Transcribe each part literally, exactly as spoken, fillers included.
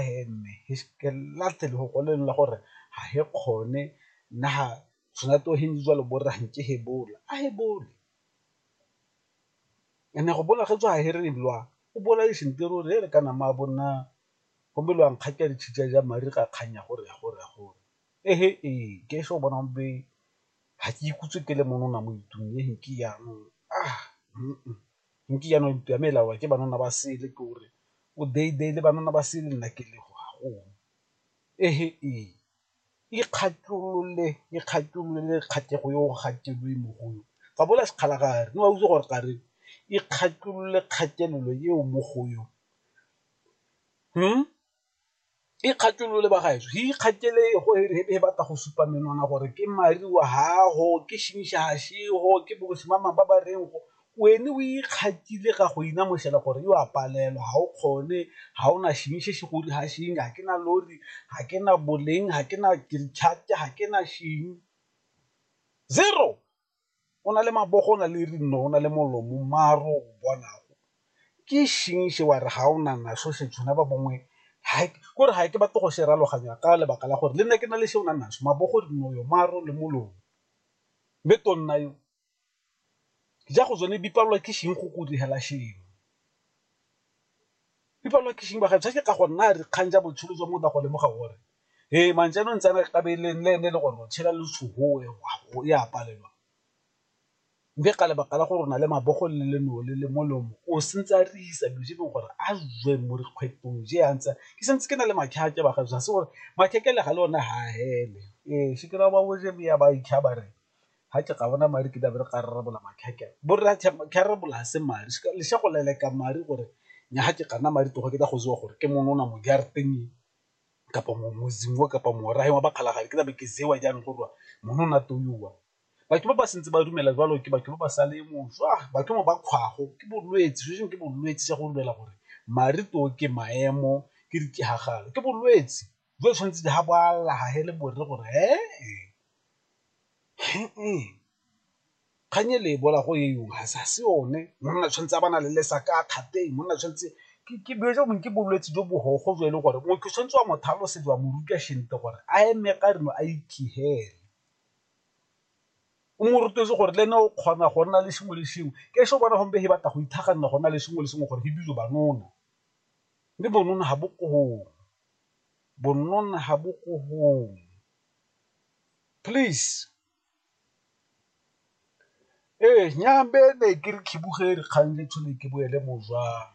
henne ke latle le go le la gore ha he khone na tsona to hindi jwa le borra nke he bola a he bole ene go bola ge tswa he re lwa o bola e sentero re le kana ma bona go melwang khatya di tshitja ja mari ga khanya gore ya gore ya gore ehe e ke so bona be ha ke ikutswe ke le monona mo itung e hinki ya ah hinki ya no ntamela wa ke banana ba sele ke gore o dei dei le banana ba sele nna ke le go go ehe e ikhatlole ikhatlole khatlego yo khatlelwe mo go ga bola se khala gare no a utse gore gare ikhatlole khatlelelo yeo mo go yo hm ikhatlole ba gaetso hi ikhatlele go he batla go supa menwana gore ke mari wa haho ke shimisha hashiho ke bo se mama ba ba reng go wena o ikhatlile ga go ina moshela gore yo a palelwa ha o khone ha ona shimishe se go di ha shinga ha ke na lori ha ke na boleng ha ke na kirchata ha ke na shing zero ona le mabogo na le rino ona le molomo maro bona ke shimishe wa re ha ona na so se tsona ba bongwe ha gore ha ke batla go se raloganya ka lebaka la gore le nna ke na le se ona naso mabogo rino yo maro le molomo be tonna yo ja go zone bipalwa ke shing go go di hela shing bipalwa ke shing ba ga tsake ka go nna re khanja botsholo jo mo da go le mo ga gore he mantsano ntsana ka be le le le gore go tshela le tshugoe wa ya palelwa be ka lebaka la gore na le mabogo le le no le le molomo o sentse a re isa bje beng gore a zwe mo re kgwetong je antsa ke sentse ke na le makhake ba ga se gore makhekele ga le ona ha hele eh se ke ra ba bo je ya ba ikha ba re ha ke ga bona mari ke da be re ka rarabola makhake borra kharrabola se mari le se go leleka mari gore nya ha ke kana mari to go ke da go zwa gore ke monona mo garteng kapa mo mozingwa kapa mo rahe wa ba khalagale ke da be ke zewa jang go monona to yuwa batho ba ba sentse ba dumela jwalo ke batho ba ba sale mo jwa batho mo ba khwago ke bolwetse se ke bolwetse se go dumela gore mari to ke maemo ke di ke hagala ke bolwetse jo tshwantse ha ba la ha hele borre gore he khanye le bola go yeo ha sa se one monna tshwantse a bana le lesa ka khateng monna tshwantse ke ke bejo mo ke bolwetse jo bo go jo ile gore mo ke tshwantse wa mothalo se jwa moruka shente gore a eme ka reno a ikhihele o mo rutetse gore le no khona go nna le sengwe le sengwe ke sho bona hombe he batla go ithaganna go nna le sengwe le sengwe gore he bizo banona le bonona ha bokohong bonona ha bokohong please eh nyambe ne ke re khibugere kgangwe tshone ke boele mojwa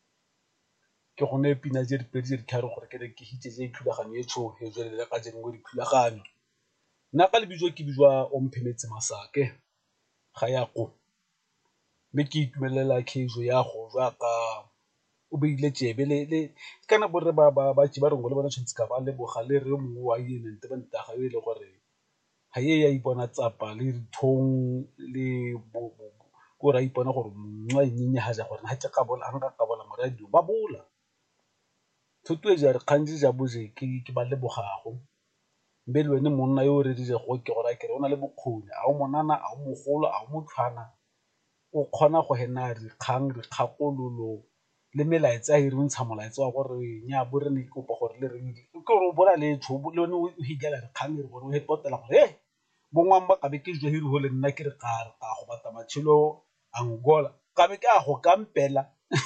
ke gone pina je di pedi di khare gore ke re ke hitse je ithulaganyo e tsho he jwe le ka jeng go di thulaganyo nna ka le bijo ke bijwa o mphemetse masake ga ya go me ke itumelela kheizo ya go jwa ka o beile tsebe le le kana borre ba ba ba tsi ba rengwe le bona tshwantse ka ba le boga le re mo wa yene nte ba ntaga yo ile gore ha ye ya ipona tsapa le dithong le bo go ra ipona gore mwa nyenye ha ja gore ha tsa ka bola hanga ka bola moradio ba bola thuto e ja re kganje ja boje ke ke ba le bogago mbe le wena monna yo re dije go ke gore a kere ona le bokgoni a o monana a o mogolo a o motshwana o khona go hena re khang re khakololo le melaetsa e re ntsha molaetsa wa gore nya bo re ne kopa gore le re ke gore o bola le tsho le one o higela re khang re gore o he potela gore he bongwang ba ka be ke jwe hiri ho le nna ke re ka re ka go bata matshelo Angola ka be ka go kampela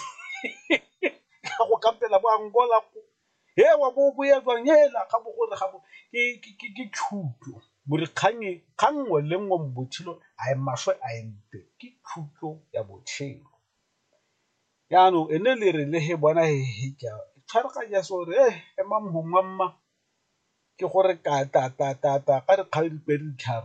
ka go kampela bo Angola he wa bo bo ya tswang hela ga bo gore ga bo ke ke ke thuto bore khanye khangwe le ngwe mbotshilo a e maswe a ente ke thuto ya botshelo ya no ene le re le he bona he he ka tshwara ka ja so re e mamma mamma ke gore ka ta ta ta ta ka re kgale dipedi tharo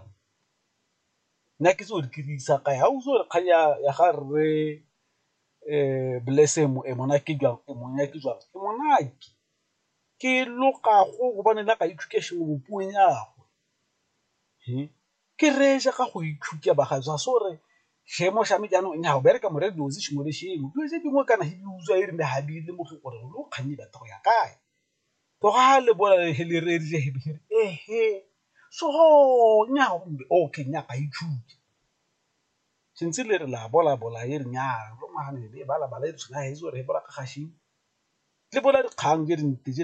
nna ke so re kirisa ka ya o so re khanya ya ga re eh blessem e mona ke jwa e monya ke jwa ke monaki ke loka go go bana la ka education mo puong ya go he ke reja ka go ithuta ba ga so re shemo sha me jano nya go bereka mo radio zi shimo le shimo ke se dingwe kana hi uzwa iri me habile mo gore lo kganye ba to ya kae to ga le bola le le re je he eh he so nya okay nya ka ithuta sentse le re la bola bola e re nya lo mahane le bala bala e tsena he zo re bola ka gashi le bola di kgang je di